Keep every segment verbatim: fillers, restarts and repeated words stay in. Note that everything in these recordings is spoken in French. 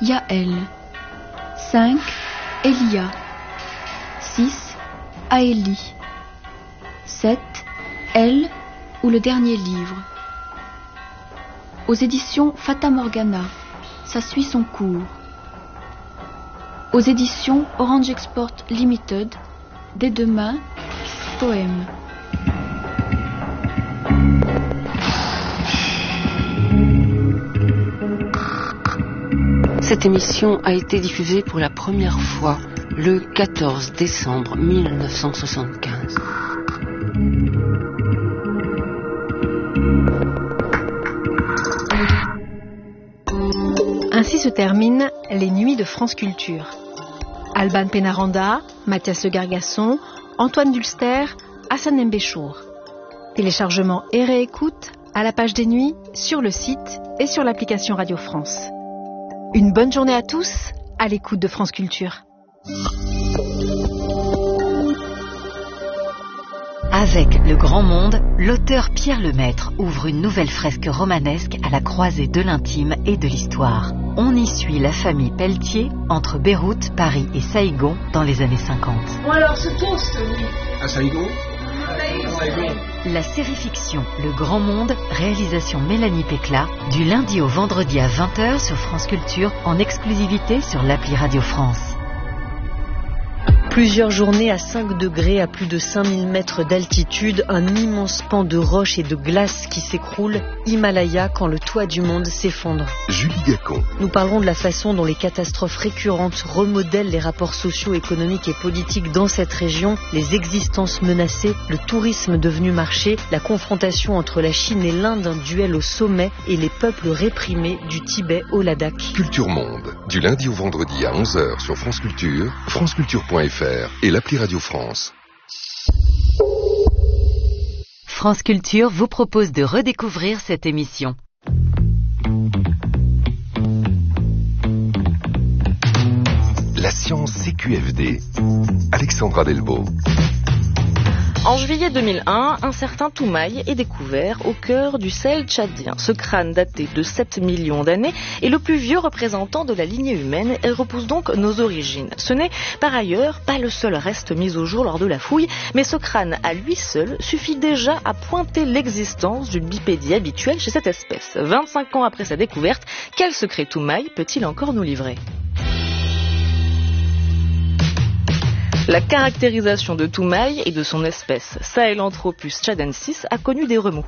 Yaël. cinq. Elia. six. Aélie. sept. Elle ou le dernier livre. Aux éditions Fata Morgana, ça suit son cours. Aux éditions Orange Export Limited, dès demain, poème. Cette émission a été diffusée pour la première fois le quatorze décembre mille neuf cent soixante-quinze. Ainsi se terminent les nuits de France Culture. Alban Pénaranda, Mathias Le Gargasson, Antoine Dulster, Hassan Mbéchour. Téléchargement et réécoute à la page des nuits, sur le site et sur l'application Radio France. Une bonne journée à tous, à l'écoute de France Culture. Avec Le Grand Monde, l'auteur Pierre Lemaître ouvre une nouvelle fresque romanesque à la croisée de l'intime et de l'histoire. On y suit la famille Pelletier entre Beyrouth, Paris et Saïgon dans les années cinquante. Bon alors, ce toast, oui. À Saïgon ? La série fiction Le Grand Monde, réalisation Mélanie Pécla, du lundi au vendredi à vingt heures sur France Culture, en exclusivité sur l'appli Radio France. Plusieurs journées à cinq degrés, à plus de cinq mille mètres d'altitude, un immense pan de roches et de glace qui s'écroule, Himalaya, quand le toit du monde s'effondre. Julie Gacon. Nous parlerons de la façon dont les catastrophes récurrentes remodèlent les rapports sociaux, économiques et politiques dans cette région, les existences menacées, le tourisme devenu marché, la confrontation entre la Chine et l'Inde, un duel au sommet, et les peuples réprimés du Tibet au Ladakh. Culture Monde, du lundi au vendredi à onze heures sur France Culture, franceculture point f r et l'appli Radio France. France Culture vous propose de redécouvrir cette émission. La science C Q F D. Alexandra Delbo. En juillet deux mille un, un certain Toumaï est découvert au cœur du Sahel tchadien. Ce crâne daté de sept millions d'années est le plus vieux représentant de la lignée humaine et repousse donc nos origines. Ce n'est par ailleurs pas le seul reste mis au jour lors de la fouille, mais ce crâne à lui seul suffit déjà à pointer l'existence d'une bipédie habituelle chez cette espèce. vingt-cinq ans après sa découverte, quel secret Toumaï peut-il encore nous livrer ? La caractérisation de Toumaï et de son espèce Sahelanthropus tchadensis a connu des remous.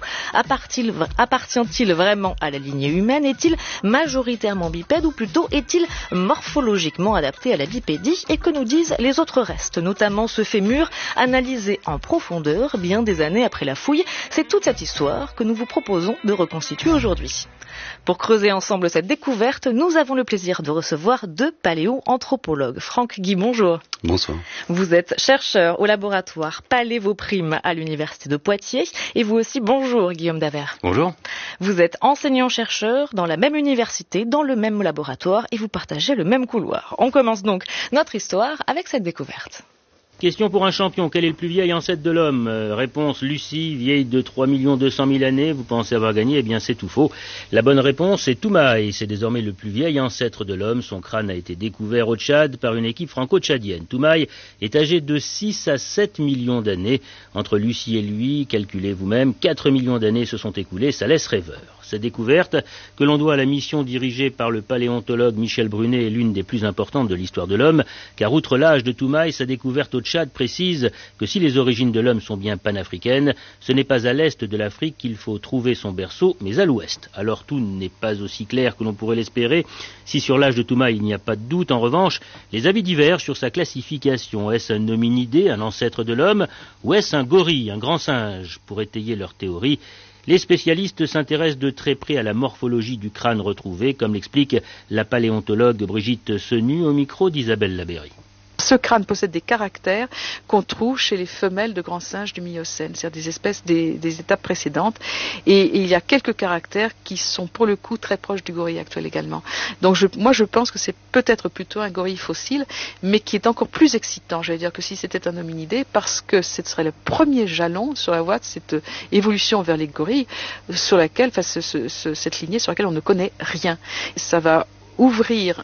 Appartient-il vraiment à la lignée humaine ? Est-il majoritairement bipède ou plutôt est-il morphologiquement adapté à la bipédie ? Et que nous disent les autres restes, notamment ce fémur analysé en profondeur bien des années après la fouille ? C'est toute cette histoire que nous vous proposons de reconstituer aujourd'hui. Pour creuser ensemble cette découverte, nous avons le plaisir de recevoir deux paléoanthropologues. Franck Guy, bonjour. Bonsoir. Vous êtes chercheur au laboratoire Palévoprime à l'université de Poitiers. Et vous aussi, bonjour Guillaume Davert. Bonjour. Vous êtes enseignant-chercheur dans la même université, dans le même laboratoire et vous partagez le même couloir. On commence donc notre histoire avec cette découverte. Question pour un champion, quel est le plus vieil ancêtre de l'homme ? euh, Réponse Lucie, vieille de trois millions deux cent mille années, vous pensez avoir gagné ? Eh bien c'est tout faux. La bonne réponse est Toumaï, c'est désormais le plus vieil ancêtre de l'homme. Son crâne a été découvert au Tchad par une équipe franco-tchadienne. Toumaï est âgé de six à sept millions d'années. Entre Lucie et lui, calculez vous-même, quatre millions d'années se sont écoulées, ça laisse rêveur. Cette découverte, que l'on doit à la mission dirigée par le paléontologue Michel Brunet, est l'une des plus importantes de l'histoire de l'homme, car outre l'âge de Toumaï, sa découverte au Tchad précise que si les origines de l'homme sont bien panafricaines, ce n'est pas à l'est de l'Afrique qu'il faut trouver son berceau, mais à l'ouest. Alors tout n'est pas aussi clair que l'on pourrait l'espérer. Si sur l'âge de Toumaï il n'y a pas de doute, en revanche, les avis divergent sur sa classification. Est-ce un hominidé, un ancêtre de l'homme, ou est-ce un gorille, un grand singe ? Pour étayer leur théorie, les spécialistes s'intéressent de très près à la morphologie du crâne retrouvé, comme l'explique la paléontologue Brigitte Senu au micro d'Isabelle Labéry. Ce crâne possède des caractères qu'on trouve chez les femelles de grands singes du Miocène, c'est-à-dire des espèces des, des étapes précédentes. Et, et il y a quelques caractères qui sont pour le coup très proches du gorille actuel également. Donc je, moi je pense que c'est peut-être plutôt un gorille fossile, mais qui est encore plus excitant, j'allais dire, que si c'était un hominidé, parce que ce serait le premier jalon sur la voie de cette évolution vers les gorilles, sur laquelle, enfin, ce, ce, ce, cette lignée sur laquelle on ne connaît rien. Ça va ouvrir